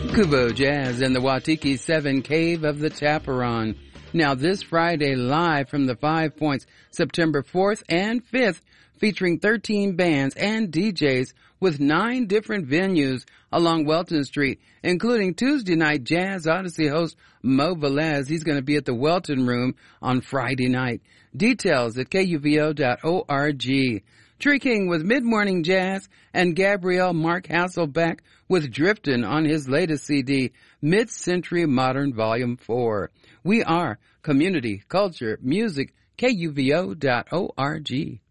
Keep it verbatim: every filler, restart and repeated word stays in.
Kubo Jazz in the Watiki seven Cave of the Chaparron. Now this Friday, live from the Five Points, September fourth and fifth, featuring thirteen bands and D Js with nine different venues along Welton Street, including Tuesday night Jazz Odyssey host Mo Velez. He's going to be at the Welton Room on Friday night. Details at K U V O dot org. Tree King with Mid-Morning Jazz, and Gabrielle Mark Hasselbeck with Driftin' on his latest C D, Mid-Century Modern Volume four. We are Community, Culture, Music, K U V O dot org.